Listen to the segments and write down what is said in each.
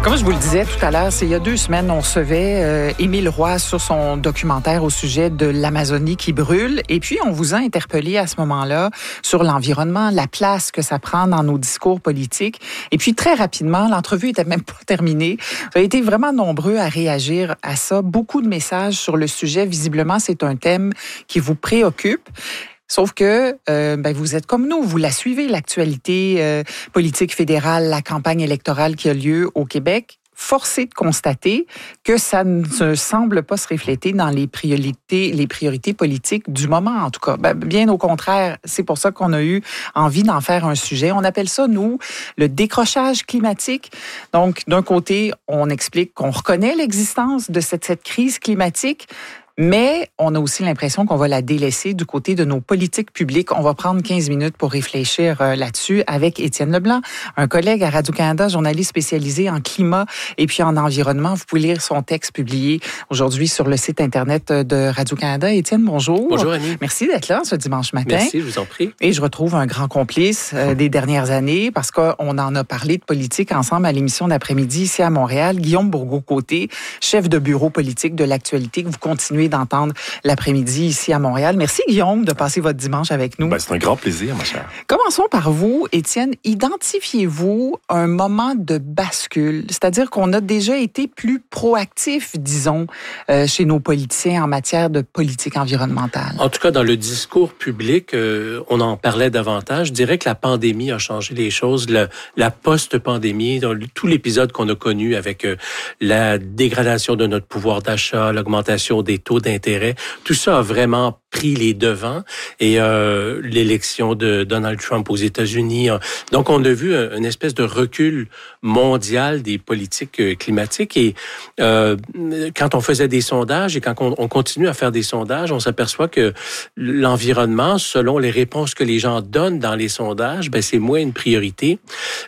Comme je vous le disais tout à l'heure, c'est il y a 2 semaines, on recevait Émile Roy sur son documentaire au sujet de l'Amazonie qui brûle. Et puis, on vous a interpellé à ce moment-là sur l'environnement, la place que ça prend dans nos discours politiques. Et puis, très rapidement, l'entrevue était même pas terminée. Vous avez été vraiment nombreux à réagir à ça. Beaucoup de messages sur le sujet. Visiblement, c'est un thème qui vous préoccupe. Sauf que vous êtes comme nous, vous la suivez, l'actualité politique fédérale, la campagne électorale qui a lieu au Québec. Forcé de constater que ça ne semble pas se refléter dans les priorités politiques du moment, en tout cas. Bien au contraire, c'est pour ça qu'on a eu envie d'en faire un sujet. On appelle ça, nous, le décrochage climatique. Donc, d'un côté, on explique qu'on reconnaît l'existence de cette crise climatique, mais on a aussi l'impression qu'on va la délaisser du côté de nos politiques publiques. On va prendre 15 minutes pour réfléchir là-dessus avec Étienne Leblanc, un collègue à Radio-Canada, journaliste spécialisé en climat et puis en environnement. Vous pouvez lire son texte publié aujourd'hui sur le site Internet de Radio-Canada. Étienne, bonjour. Bonjour, Annie. Merci d'être là ce dimanche matin. Merci, je vous en prie. Et je retrouve un grand complice des dernières années parce qu'on en a parlé de politique ensemble à l'émission d'après-midi ici à Montréal. Guillaume Bourgault-Côté, chef de bureau politique de l'actualité que vous continuez d'entendre l'après-midi ici à Montréal. Merci, Guillaume, de passer votre dimanche avec nous. C'est un grand plaisir, ma chère. Commençons par vous, Étienne. Identifiez-vous un moment de bascule? C'est-à-dire qu'on a déjà été plus proactif, disons, chez nos politiciens en matière de politique environnementale. En tout cas, dans le discours public, on en parlait davantage. Je dirais que la pandémie a changé les choses. La post-pandémie, dans tout l'épisode qu'on a connu avec la dégradation de notre pouvoir d'achat, l'augmentation des taux d'intérêt, tout ça a vraiment pris les devants et l'élection de Donald Trump aux États-Unis. Donc, on a vu une espèce de recul mondial des politiques climatiques et quand on faisait des sondages et quand on continue à faire des sondages, on s'aperçoit que l'environnement, selon les réponses que les gens donnent dans les sondages, c'est moins une priorité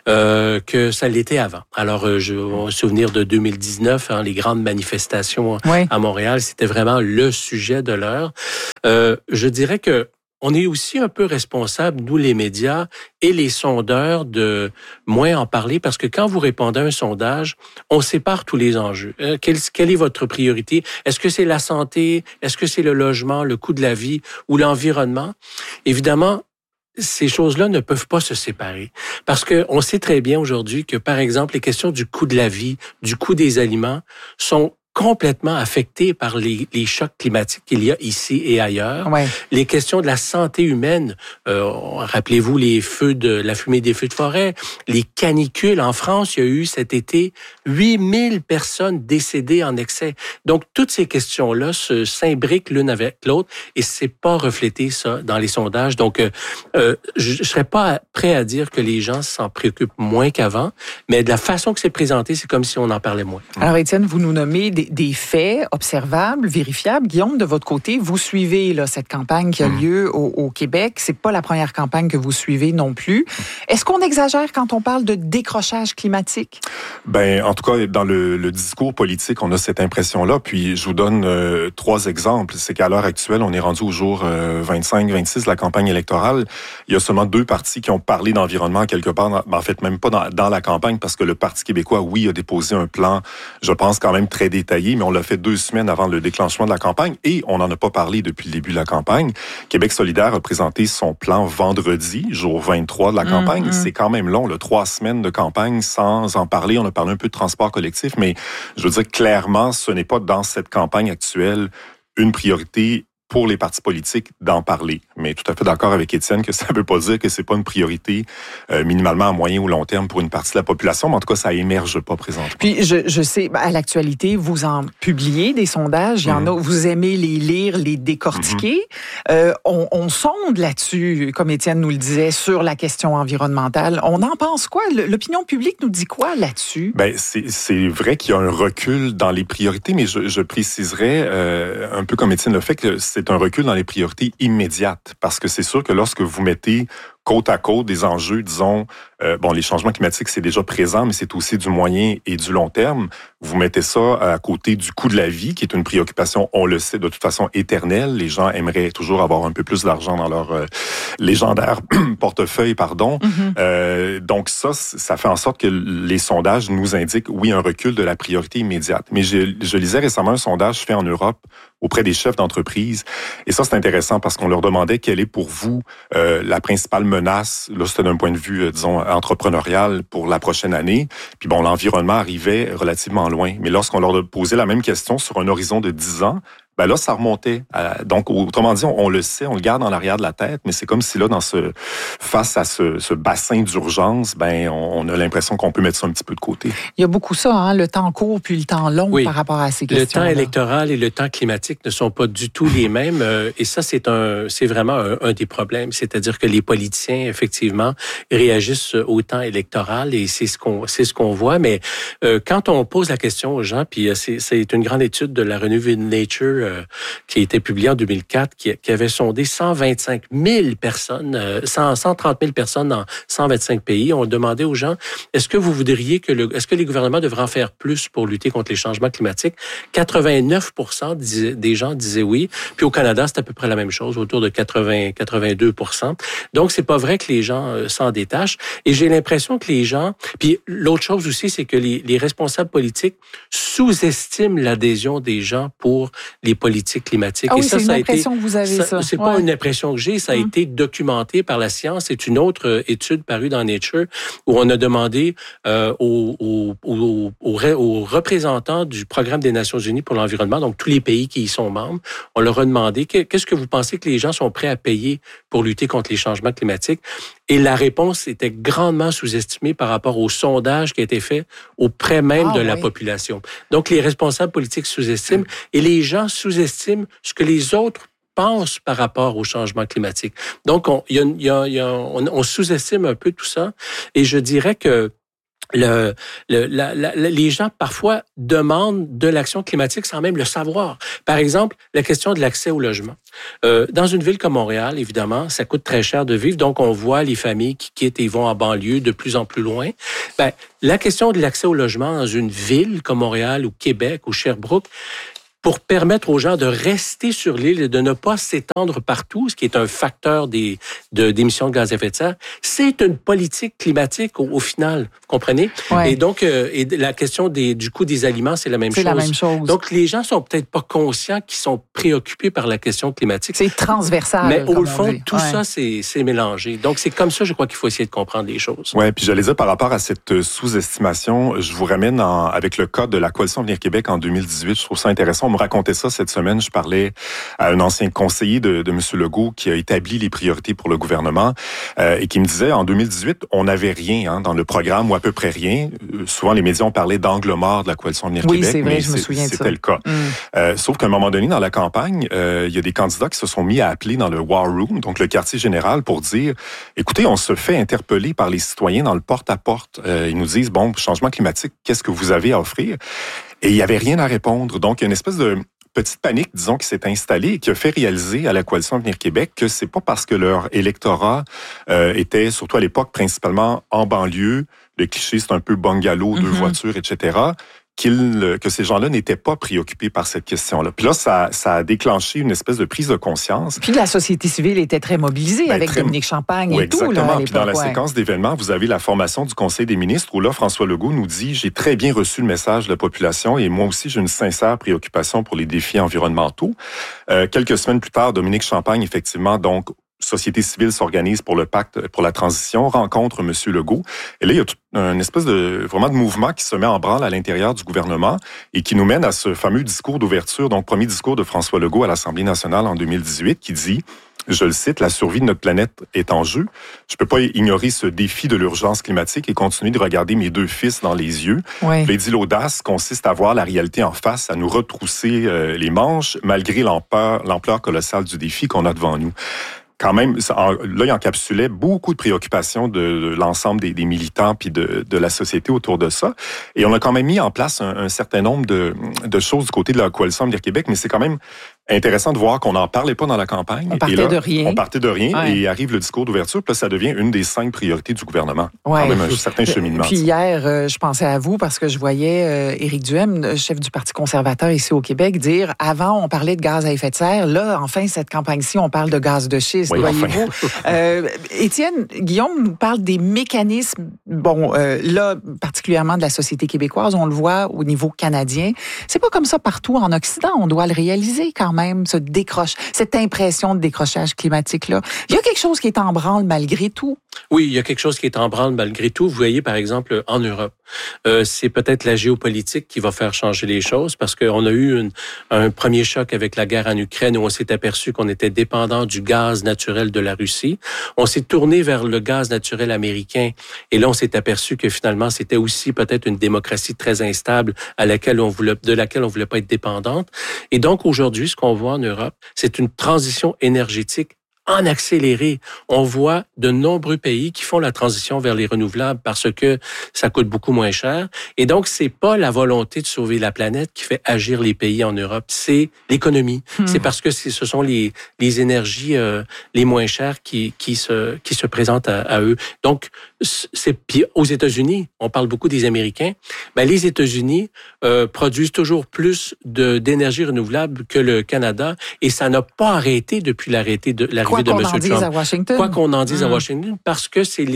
que ça l'était avant. Alors, je me souvenir de 2019, les grandes manifestations à Montréal, c'était vraiment le sujet de l'heure. Je dirais que on est aussi un peu responsable, nous les médias et les sondeurs, de moins en parler parce que quand vous répondez à un sondage, on sépare tous les enjeux. Quelle est votre priorité? Est-ce que c'est la santé? Est-ce que c'est le logement, le coût de la vie ou l'environnement? Évidemment, ces choses-là ne peuvent pas se séparer. Parce que on sait très bien aujourd'hui que, par exemple, les questions du coût de la vie, du coût des aliments sont complètement affectés par les chocs climatiques qu'il y a ici et ailleurs. Ouais. Les questions de la santé humaine, rappelez-vous la fumée des feux de forêt, les canicules en France, il y a eu cet été 8000 personnes décédées en excès. Donc, toutes ces questions-là s'imbriquent l'une avec l'autre et c'est pas reflété, ça, dans les sondages. Donc, je serais pas prêt à dire que les gens s'en préoccupent moins qu'avant, mais de la façon que c'est présenté, c'est comme si on en parlait moins. Alors, Étienne, vous nous nommez des faits observables, vérifiables. Guillaume, de votre côté, vous suivez cette campagne qui a lieu au Québec. C'est pas la première campagne que vous suivez non plus. Est-ce qu'on exagère quand on parle de décrochage climatique? En tout cas, dans le discours politique, on a cette impression-là. Puis, je vous donne 3 exemples. C'est qu'à l'heure actuelle, on est rendu au jour 25-26 de la campagne électorale. Il y a seulement 2 partis qui ont parlé d'environnement quelque part. En fait, même pas dans la campagne, parce que le Parti québécois, oui, a déposé un plan, je pense, quand même très détaillé, mais on l'a fait 2 semaines avant le déclenchement de la campagne et on n'en a pas parlé depuis le début de la campagne. Québec solidaire a présenté son plan vendredi, jour 23 de la campagne. C'est quand même long, 3 semaines de campagne sans en parler. On a parlé un peu de transport collectif, mais je veux dire clairement, ce n'est pas dans cette campagne actuelle une priorité pour les partis politiques d'en parler. Mais tout à fait d'accord avec Étienne que ça ne veut pas dire que c'est pas une priorité minimalement à moyen ou long terme pour une partie de la population, mais en tout cas, ça émerge pas présentement. Puis, je sais, à l'actualité, vous en publiez des sondages, il y en a, vous aimez les lire, les décortiquer. On sonde là-dessus, comme Étienne nous le disait, sur la question environnementale. On en pense quoi? L'opinion publique nous dit quoi là-dessus? C'est vrai qu'il y a un recul dans les priorités, mais je préciserais, un peu comme Étienne le fait, que c'est un recul dans les priorités immédiates. Parce que c'est sûr que lorsque vous mettez côte à côte des enjeux, disons, les changements climatiques, c'est déjà présent, mais c'est aussi du moyen et du long terme. Vous mettez ça à côté du coût de la vie, qui est une préoccupation, on le sait, de toute façon éternelle. Les gens aimeraient toujours avoir un peu plus d'argent dans leur légendaire portefeuille, pardon. Donc ça fait en sorte que les sondages nous indiquent, oui, un recul de la priorité immédiate. Mais je lisais récemment un sondage fait en Europe auprès des chefs d'entreprise. Et ça, c'est intéressant parce qu'on leur demandait quelle est pour vous la principale menace, là, c'était d'un point de vue, disons, entrepreneurial pour la prochaine année. Puis bon, l'environnement arrivait relativement loin. Mais lorsqu'on leur posait la même question sur un horizon de 10 ans, ben là, ça remontait. Donc, autrement dit, on le sait, on le garde dans l'arrière de la tête, mais c'est comme si là, face à ce bassin d'urgence, ben, on a l'impression qu'on peut mettre ça un petit peu de côté. Il y a beaucoup ça, hein, le temps court puis le temps long par rapport à ces questions. Le temps électoral et le temps climatique ne sont pas du tout les mêmes. Et ça, c'est vraiment un des problèmes. C'est-à-dire que les politiciens, effectivement, réagissent au temps électoral et c'est ce qu'on voit. Mais quand on pose la question aux gens, puis c'est une grande étude de la revue Nature qui a été publiée en 2004, qui avait sondé 125 000 personnes, 130 000 personnes dans 125 pays. On demandait aux gens, est-ce que vous voudriez est-ce que les gouvernements devraient en faire plus pour lutter contre les changements climatiques? 89% des gens disaient oui. Puis au Canada, c'est à peu près la même chose, autour de 82%. Donc, c'est pas vrai que les gens s'en détachent. Et j'ai l'impression que les gens... Puis l'autre chose aussi, c'est que les responsables politiques sous-estiment l'adhésion des gens pour les politiques climatiques. Ah oui, et ça, c'est une impression que vous avez, ça. C'est pas une impression que j'ai, ça a été documenté par la science. C'est une autre étude parue dans Nature où on a demandé aux représentants du Programme des Nations Unies pour l'environnement, donc tous les pays qui y sont membres, on leur a demandé qu'est-ce que vous pensez que les gens sont prêts à payer pour lutter contre les changements climatiques? Et la réponse était grandement sous-estimée par rapport au sondage qui a été fait auprès même de la population. Donc, les responsables politiques sous-estiment et les gens sous-estiment ce que les autres pensent par rapport au changement climatique. Donc, on sous-estime un peu tout ça et je dirais que les gens parfois demandent de l'action climatique sans même le savoir. Par exemple, la question de l'accès au logement. Dans une ville comme Montréal, évidemment, ça coûte très cher de vivre, donc on voit les familles qui quittent et vont en banlieue de plus en plus loin. Ben, la question de l'accès au logement dans une ville comme Montréal ou Québec ou Sherbrooke, pour permettre aux gens de rester sur l'île et de ne pas s'étendre partout, ce qui est un facteur d'émissions de gaz à effet de serre, c'est une politique climatique au final, vous comprenez? Ouais. Et donc, la question du coût des aliments, c'est la même chose. C'est la même chose. Donc, les gens sont peut-être pas conscients qu'ils sont préoccupés par la question climatique. C'est transversal. Mais au fond, tout ça, c'est mélangé. Donc, c'est comme ça, je crois qu'il faut essayer de comprendre les choses. Oui, puis j'allais dire par rapport à cette sous-estimation, je vous ramène avec le cas de la Coalition Avenir Québec en 2018. Je trouve ça intéressant. On me racontait ça cette semaine. Je parlais à un ancien conseiller de M. Legault qui a établi les priorités pour le gouvernement et qui me disait, en 2018, on n'avait rien dans le programme ou à peu près rien. Souvent, les médias ont parlé d'angle mort de la Coalition Avenir Québec. Oui, c'est vrai, je me souviens de ça. C'était le cas. Sauf qu'à un moment donné, dans la campagne, il y a des candidats qui se sont mis à appeler dans le War Room, donc le quartier général, pour dire, écoutez, on se fait interpeller par les citoyens dans le porte-à-porte. Ils nous disent, bon, changement climatique, qu'est-ce que vous avez à offrir? Et il n'y avait rien à répondre. Donc, il y a une espèce de petite panique, disons, qui s'est installée et qui a fait réaliser à la Coalition Avenir Québec que c'est pas parce que leur électorat était, surtout à l'époque, principalement en banlieue, le cliché, c'est un peu bungalow, 2 voitures, etc., que ces gens-là n'étaient pas préoccupés par cette question-là. Puis là, ça a déclenché une espèce de prise de conscience. Puis la société civile était très mobilisée avec Dominique Champagne et tout. Exactement. Puis dans la séquence d'événements, vous avez la formation du Conseil des ministres où là, François Legault nous dit « J'ai très bien reçu le message de la population et moi aussi, j'ai une sincère préoccupation pour les défis environnementaux. » Quelques semaines plus tard, Dominique Champagne, effectivement, donc, société civile s'organise pour le pacte pour la transition, rencontre M. Legault. Et là, il y a une espèce de mouvement qui se met en branle à l'intérieur du gouvernement et qui nous mène à ce fameux discours d'ouverture, donc premier discours de François Legault à l'Assemblée nationale en 2018, qui dit, je le cite, « La survie de notre planète est en jeu. Je peux pas ignorer ce défi de l'urgence climatique et continuer de regarder mes 2 fils dans les yeux. Ouais. » Il dit, l'audace consiste à voir la réalité en face, à nous retrousser les manches, malgré l'ampleur colossale du défi qu'on a devant nous. Quand même, là, il encapsulait beaucoup de préoccupations de l'ensemble des militants puis de la société autour de ça. Et on a quand même mis en place un certain nombre de choses du côté de la Coalition Avenir Québec, mais c'est quand même Intéressant de voir qu'on n'en parlait pas dans la campagne. On partait de rien. On partait de rien ouais. et arrive le discours d'ouverture. Puis là, ça devient une des 5 priorités du gouvernement. Ouais. Quand même un certain cheminement. Puis hier, je pensais à vous parce que je voyais Éric Duhem, chef du Parti conservateur ici au Québec, dire « Avant, on parlait de gaz à effet de serre. Là, enfin, cette campagne-ci, on parle de gaz de schiste. Oui, voyez-vous. Enfin. Étienne, Guillaume nous parle des mécanismes, là, particulièrement de la société québécoise. On le voit au niveau canadien. C'est pas comme ça partout en Occident. On doit le réaliser quand même, cette impression de décrochage climatique-là. Il y a quelque chose qui est en branle malgré tout. Oui, il y a quelque chose qui est en branle malgré tout. Vous voyez, par exemple, en Europe, c'est peut-être la géopolitique qui va faire changer les choses parce qu'on a eu un premier choc avec la guerre en Ukraine où on s'est aperçu qu'on était dépendant du gaz naturel de la Russie. On s'est tourné vers le gaz naturel américain et là, on s'est aperçu que finalement, c'était aussi peut-être une démocratie très instable de laquelle on voulait pas être dépendante. Et donc, aujourd'hui, ce qu'on voit en Europe, c'est une transition énergétique en accéléré. On voit de nombreux pays qui font la transition vers les renouvelables parce que ça coûte beaucoup moins cher. Et donc, c'est pas la volonté de sauver la planète qui fait agir les pays en Europe, c'est l'économie. C'est parce que ce sont les énergies les moins chères qui se présentent à eux. Donc, puis aux États-Unis, on parle beaucoup des Américains. Les États-Unis produisent toujours plus d'énergie renouvelable que le Canada et ça n'a pas arrêté depuis l'arrivée de M. Trump. Quoi qu'on en dise à Washington, parce que c'est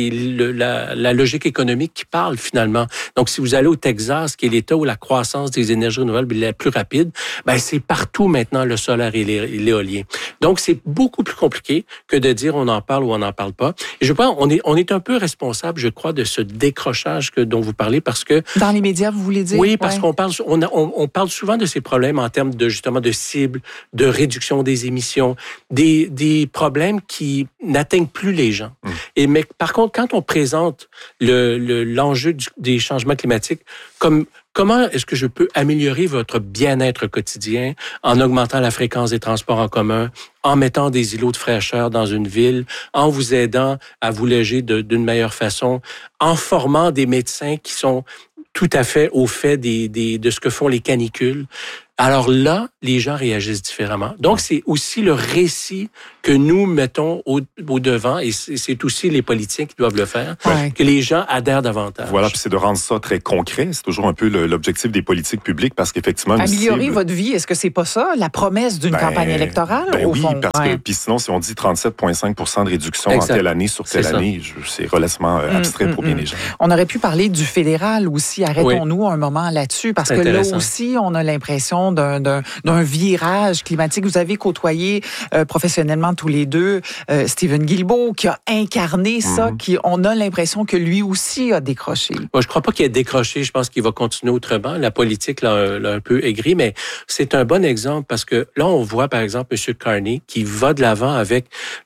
la logique économique qui parle finalement. Donc, si vous allez au Texas, qui est l'État où la croissance des énergies renouvelables est la plus rapide, c'est partout maintenant le solaire et l'éolien. Donc, c'est beaucoup plus compliqué que de dire on en parle ou on n'en parle pas. Et je pense on est un peu responsable, je crois, de ce décrochage dont vous parlez parce que... Dans les médias, vous voulez dire? Oui, parce qu'on parle souvent de ces problèmes en termes de, justement, de cibles, de réduction des émissions, des problèmes qui n'atteignent plus les gens. Mais par contre, quand on présente l'enjeu des changements climatiques comme comment est-ce que je peux améliorer votre bien-être quotidien en augmentant la fréquence des transports en commun, en mettant des îlots de fraîcheur dans une ville, en vous aidant à vous loger d'une meilleure façon, en formant des médecins qui sont tout à fait au fait de ce que font les canicules. Alors là, les gens réagissent différemment. Donc, c'est aussi le récit que nous mettons au devant, et c'est aussi les politiciens qui doivent le faire, que les gens adhèrent davantage. Voilà, puis c'est de rendre ça très concret. C'est toujours un peu l'objectif des politiques publiques, parce qu'effectivement... Améliorer votre vie, est-ce que c'est pas ça, la promesse d'une campagne électorale, au oui, fond? Parce que, puis sinon, si on dit 37,5 % de réduction en telle année sur telle année, c'est relativement abstrait pour bien les gens. On aurait pu parler du fédéral aussi. Arrêtons-nous un moment là-dessus, parce que là aussi, on a l'impression d'un virage climatique. Vous avez côtoyé professionnellement tous les deux Stephen Guilbeault, qui a incarné ça, on a l'impression que lui aussi a décroché. Moi, je crois pas qu'il ait décroché. Je pense qu'il va continuer autrement. La politique l'a un peu aigri, mais c'est un bon exemple parce que là, on voit, par exemple, M. Carney qui va de l'avant avec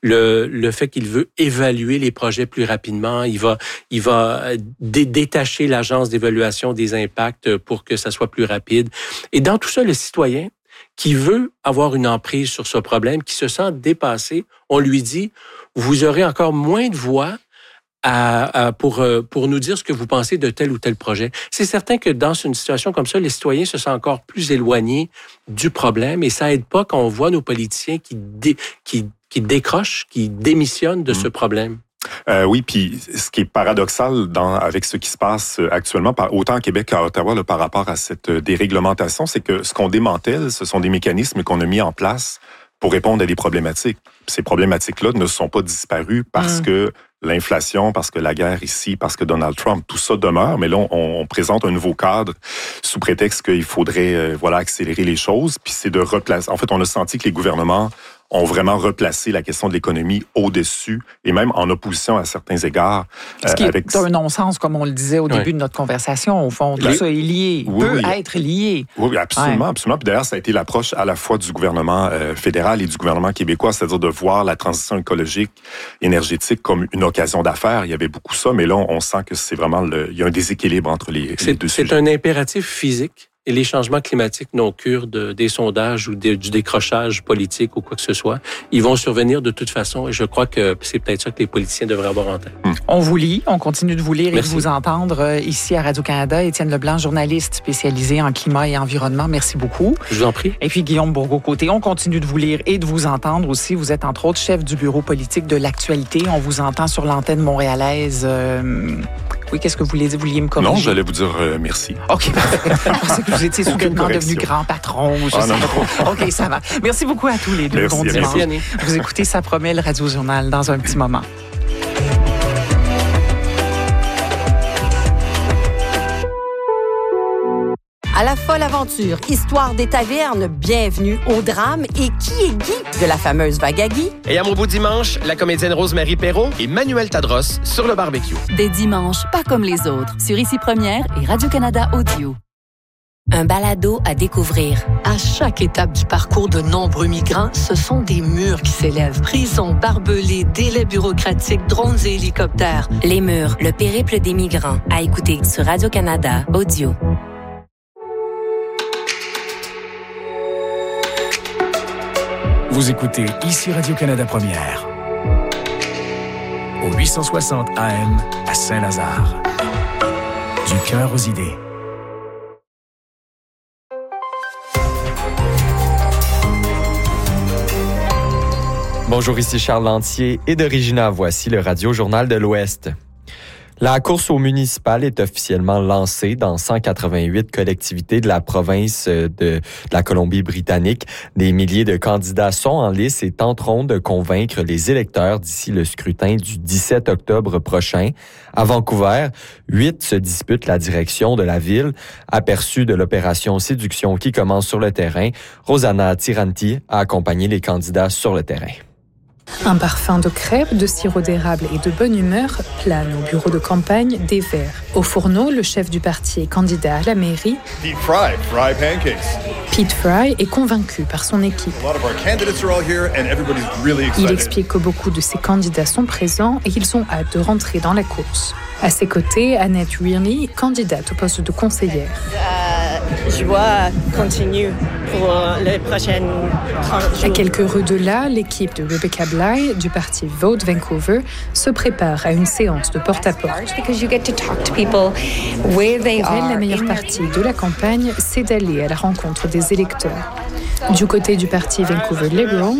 le fait qu'il veut évaluer les projets plus rapidement. Il va détacher l'agence d'évaluation des impacts pour que ça soit plus rapide. Et dans tout ça, le citoyen qui veut avoir une emprise sur ce problème, qui se sent dépassé, on lui dit, vous aurez encore moins de voix pour nous dire ce que vous pensez de tel ou tel projet. C'est certain que dans une situation comme ça, les citoyens se sentent encore plus éloignés du problème et ça aide pas quand on voit nos politiciens qui décrochent, qui démissionnent de ce problème. Oui, puis ce qui est paradoxal avec ce qui se passe actuellement, autant à Québec qu'à Ottawa, par rapport à cette déréglementation, c'est que ce qu'on démantèle, ce sont des mécanismes qu'on a mis en place pour répondre à des problématiques. Ces problématiques-là ne sont pas disparues parce que l'inflation, parce que la guerre ici, parce que Donald Trump, tout ça demeure. Mais là, on présente un nouveau cadre sous prétexte qu'il faudrait accélérer les choses. Puis c'est de replacer. En fait, on a senti que les gouvernements ont vraiment replacé la question de l'économie au-dessus et même en opposition à certains égards. Ce qui est un non-sens, comme on le disait au début de notre conversation. Au fond, tout ça est lié, peut être lié. Oui, absolument, absolument. Puis d'ailleurs, ça a été l'approche à la fois du gouvernement fédéral et du gouvernement québécois, c'est-à-dire de voir la transition écologique, énergétique comme une occasion d'affaires. Il y avait beaucoup ça, mais là, on sent que c'est vraiment il y a un déséquilibre entre les deux sujets. C'est un impératif physique. Et les changements climatiques n'ont cure des sondages ou du décrochage politique ou quoi que ce soit. Ils vont survenir de toute façon et je crois que c'est peut-être ça que les politiciens devraient avoir en tête. On vous lit, on continue de vous lire Merci. et de vous entendre ici à Radio-Canada. Étienne Leblanc, journaliste spécialisé en climat et environnement. Merci beaucoup. Je vous en prie. Et puis Guillaume Bourgault-Côté, on continue de vous lire et de vous entendre aussi. Vous êtes entre autres chef du bureau politique de l'Actualité. On vous entend sur l'antenne montréalaise. Oui, qu'est-ce que vous vouliez me corriger? Non, j'allais vous dire merci. OK, parfait. Je pensais que vous étiez soudainement devenu correction. grand patron. Je sais non. pas trop. OK, ça va. Merci beaucoup à tous les deux. Merci, Bon dimanche. Merci, Annie. Vous écoutez Ça promet, le Radio-Journal, dans un petit moment. À la folle aventure, histoire des tavernes, bienvenue au drame. Et qui est Guy de la fameuse vague à Guy? Et à mon beau dimanche, la comédienne Rosemary Perrault et Manuel Tadros sur le barbecue. Des dimanches pas comme les autres, sur Ici Première et Radio-Canada Audio. Un balado à découvrir. À chaque étape du parcours de nombreux migrants, ce sont des murs qui s'élèvent. Prisons, barbelés, délais bureaucratiques, drones et hélicoptères. Les murs, le périple des migrants. À écouter sur Radio-Canada Audio. Vous écoutez ici Radio-Canada Première. Au 860 AM à Saint-Lazare. Du cœur aux idées. Bonjour, ici Charles Lantier et de Regina. Voici le Radio-Journal de l'Ouest. La course aux municipales est officiellement lancée dans 188 collectivités de la province de la Colombie-Britannique. Des milliers de candidats sont en lice et tenteront de convaincre les électeurs d'ici le scrutin du 17 octobre prochain. À Vancouver, 8 se disputent la direction de la ville. Aperçu de l'opération Séduction qui commence sur le terrain, Rosanna Tiranti a accompagné les candidats sur le terrain. Un parfum de crêpes, de sirop d'érable et de bonne humeur plane au bureau de campagne des Verts. Au fourneau, le chef du parti et candidat à la mairie, Pete Fry, est convaincu par son équipe. Il explique que beaucoup de ses candidats sont présents et qu'ils ont hâte de rentrer dans la course. À ses côtés, Annette Reilly, candidate au poste de conseillère. Je vois continue pour les prochaines 30 jours. À quelques rues de là, l'équipe de Rebecca Bly du parti Vote Vancouver se prépare à une séance de porte-à-porte. Pour elle, la meilleure partie de la campagne, c'est d'aller à la rencontre des électeurs. Du côté du parti Vancouver Liberals,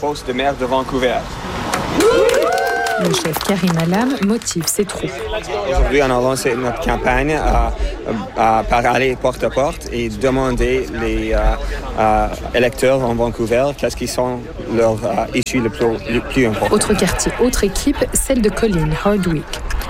le chef Karim Alam motive ses troupes. Aujourd'hui, on a lancé notre campagne par aller porte à porte et demander les électeurs en Vancouver qu'est-ce qui sont leurs issues les plus importantes. Autre quartier, autre équipe, celle de Colleen Hardwick.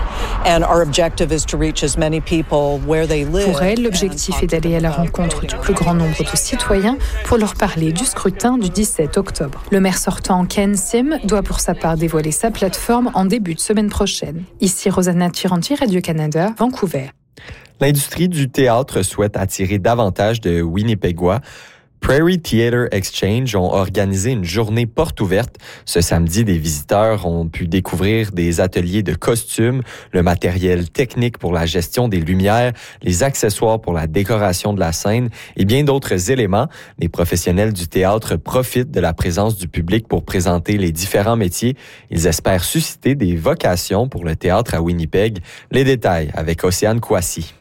Pour elle, l'objectif est d'aller à la rencontre du plus grand nombre de citoyens pour leur parler du scrutin du 17 octobre. Le maire sortant, Ken Sim, doit pour sa part dévoiler sa plateforme en début de semaine prochaine. Ici Rosanna Tiranti, Radio-Canada, Vancouver. L'industrie du théâtre souhaite attirer davantage de Winnipégois. Prairie Theatre Exchange ont organisé une journée porte ouverte. Ce samedi, des visiteurs ont pu découvrir des ateliers de costumes, le matériel technique pour la gestion des lumières, les accessoires pour la décoration de la scène et bien d'autres éléments. Les professionnels du théâtre profitent de la présence du public pour présenter les différents métiers. Ils espèrent susciter des vocations pour le théâtre à Winnipeg. Les détails avec Océane Kouassi.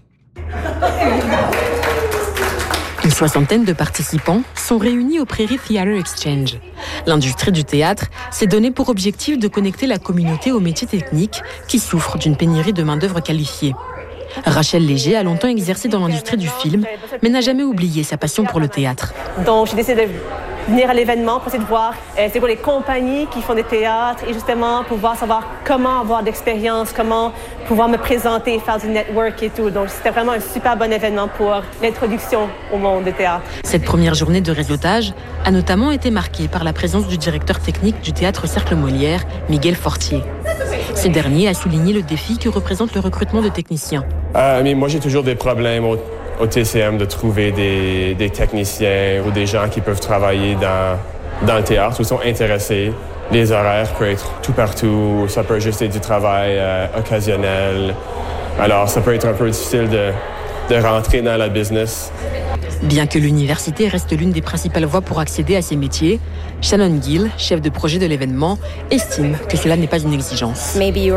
Une soixantaine de participants sont réunis au Prairie Theatre Exchange. L'industrie du théâtre s'est donné pour objectif de connecter la communauté aux métiers techniques qui souffrent d'une pénurie de main-d'œuvre qualifiée. Rachel Léger a longtemps exercé dans l'industrie du film, mais n'a jamais oublié sa passion pour le théâtre. Donc, j'ai décidé de venir à l'événement pour essayer de voir c'est quoi les compagnies qui font des théâtres et justement pouvoir savoir comment avoir d'expérience, comment pouvoir me présenter, faire du network et tout. Donc, c'était vraiment un super bon événement pour l'introduction au monde du théâtre. Cette première journée de réseautage a notamment été marquée par la présence du directeur technique du Théâtre Cercle Molière, Miguel Fortier. Ce dernier a souligné le défi que représente le recrutement de techniciens. Mais moi, j'ai toujours des problèmes au TCM de trouver des techniciens ou des gens qui peuvent travailler dans le théâtre ou sont intéressés. Les horaires peuvent être tout partout. Ça peut juste être du travail occasionnel. Alors, ça peut être un peu difficile de rentrer dans la business. Bien que l'université reste l'une des principales voies pour accéder à ces métiers, Shannon Gill, chef de projet de l'événement, estime que cela n'est pas une exigence.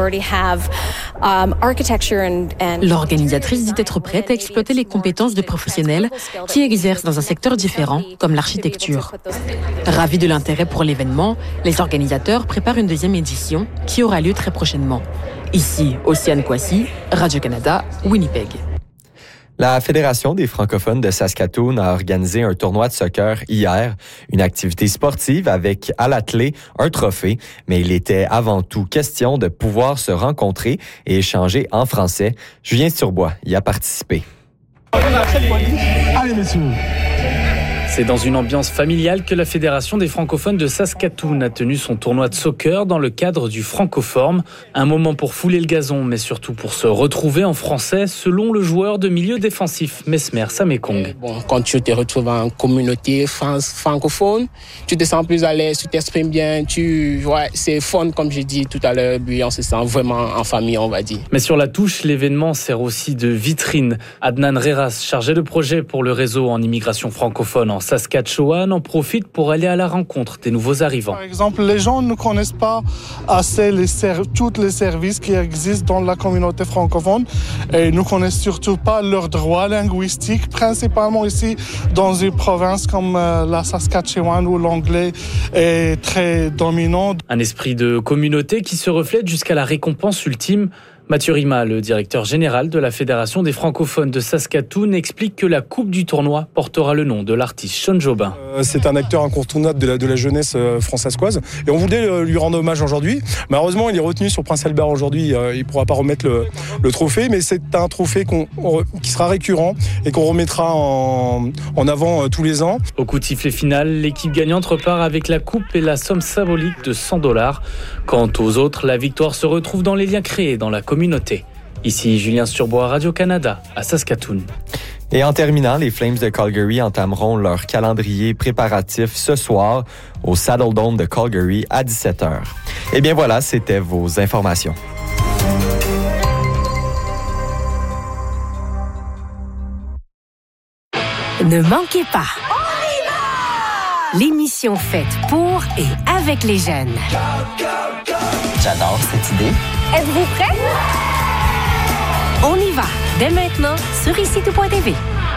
L'organisatrice dit être prête à exploiter les compétences de professionnels qui exercent dans un secteur différent, comme l'architecture. Ravis de l'intérêt pour l'événement, les organisateurs préparent une deuxième édition qui aura lieu très prochainement. Ici, Océane Kwasi, Radio-Canada, Winnipeg. La Fédération des francophones de Saskatoon a organisé un tournoi de soccer hier, une activité sportive avec à l'athlé un trophée, mais il était avant tout question de pouvoir se rencontrer et échanger en français. Julien Sturbois y a participé. Allez, messieurs. C'est dans une ambiance familiale que la Fédération des francophones de Saskatoon a tenu son tournoi de soccer dans le cadre du Francoform. Un moment pour fouler le gazon, mais surtout pour se retrouver en français, selon le joueur de milieu défensif, Mesmer Samekong. Quand tu te retrouves en communauté francophone, tu te sens plus à l'aise, tu t'exprimes bien, c'est fun comme j'ai dit tout à l'heure, puis on se sent vraiment en famille, on va dire. Mais sur la touche, l'événement sert aussi de vitrine. Adnan Reras, chargé de projet pour le réseau en immigration francophone en Saskatchewan, en profite pour aller à la rencontre des nouveaux arrivants. Par exemple, les gens ne connaissent pas assez tous les services qui existent dans la communauté francophone et ne connaissent surtout pas leurs droits linguistiques, principalement ici dans une province comme la Saskatchewan où l'anglais est très dominant. Un esprit de communauté qui se reflète jusqu'à la récompense ultime. Mathieu Rima, le directeur général de la Fédération des francophones de Saskatoon, explique que la coupe du tournoi portera le nom de l'artiste Sean Jobin. C'est un acteur incontournable de la jeunesse françaiscoise et on voulait lui rendre hommage aujourd'hui. Malheureusement, il est retenu sur Prince Albert aujourd'hui. Il ne pourra pas remettre le trophée, mais c'est un trophée qui sera récurrent et qu'on remettra en avant tous les ans. Au coup de sifflet final, l'équipe gagnante repart avec la coupe et la somme symbolique de $100. Quant aux autres, la victoire se retrouve dans les liens créés dans la communauté. Ici Julien Sturbois, Radio-Canada, à Saskatoon. Et en terminant, les Flames de Calgary entameront leur calendrier préparatif ce soir au Saddle Dome de Calgary à 17h. Et bien voilà, c'était vos informations. Ne manquez pas. L'émission faite pour et avec les jeunes. J'adore cette idée. Êtes-vous prêts? On y va, dès maintenant, sur ici-tout.tv.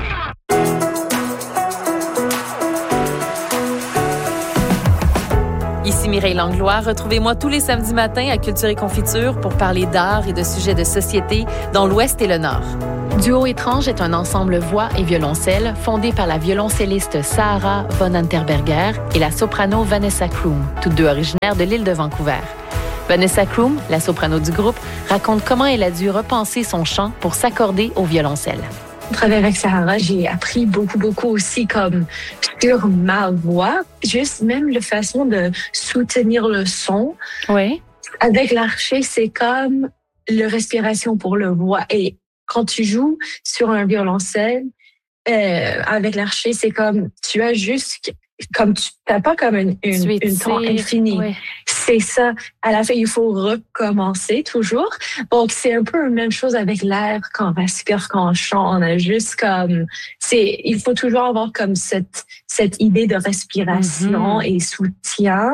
Ici Mireille Langlois. Retrouvez-moi tous les samedis matins à Culture et Confiture pour parler d'art et de sujets de société dans l'Ouest et le Nord. Duo étrange est un ensemble voix et violoncelle fondé par la violoncelliste Sarah von Unterberger et la soprano Vanessa Kroom, toutes deux originaires de l'île de Vancouver. Vanessa Kroom, la soprano du groupe, raconte comment elle a dû repenser son chant pour s'accorder au violoncelle. Au travail avec Sarah, j'ai appris beaucoup aussi comme sur ma voix, juste même la façon de soutenir le son. Oui. Avec l'archer, c'est comme la respiration pour le voix. Et quand tu joues sur un violoncelle, avec l'archer, c'est comme tu as juste comme tu n'as pas comme une temps infini. Ouais. C'est ça. À la fin, il faut recommencer toujours. Donc, c'est un peu la même chose avec l'air quand on respire, quand on chante. On a juste comme, il faut toujours avoir comme cette idée de respiration et soutien.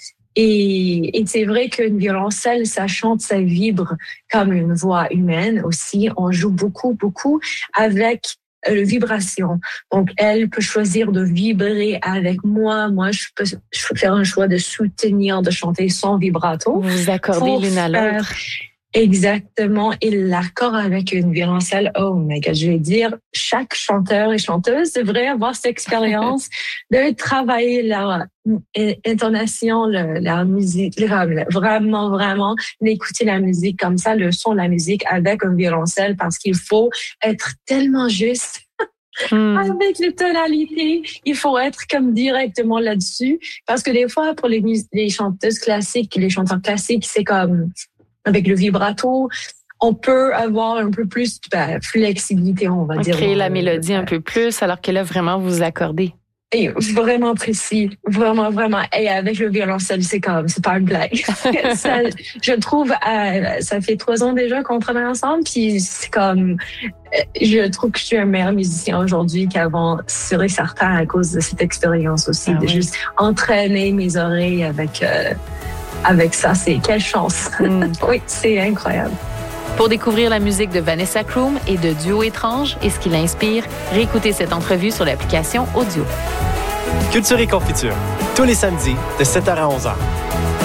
Et c'est vrai qu'une violoncelle, ça chante, ça vibre comme une voix humaine aussi. On joue beaucoup avec le vibration. Donc, elle peut choisir de vibrer avec moi. Moi, je peux faire un choix de soutenir, de chanter sans vibrato. Vous vous accordez l'une à l'autre. Exactement. Et l'accord avec une violoncelle, oh my God, je vais dire, chaque chanteur et chanteuse devrait avoir cette expérience de travailler leur intonation, la musique, vraiment, d'écouter la musique comme ça, le son de la musique avec un violoncelle, parce qu'il faut être tellement juste. Avec les tonalités, il faut être comme directement là-dessus, parce que des fois, pour les chanteuses classiques, les chanteurs classiques, c'est comme avec le vibrato, on peut avoir un peu plus de flexibilité, on va dire. Créer la mélodie un peu plus, alors que là, vraiment, vous vous accordez. Et vraiment précis, vraiment. Et avec le violoncelle, c'est pas une blague. Ça, je trouve, ça fait 3 ans déjà qu'on travaille ensemble, puis c'est je trouve que je suis un meilleur musicien aujourd'hui qu'avant, sûr et certain, à cause de cette expérience aussi, juste entraîner mes oreilles avec ça. C'est quelle chance. Oui, c'est incroyable. Pour découvrir la musique de Vanessa Kroom et de Duo Étrange et ce qui l'inspire, réécoutez cette entrevue sur l'application Audio. Culture et confiture, tous les samedis de 7h à 11h.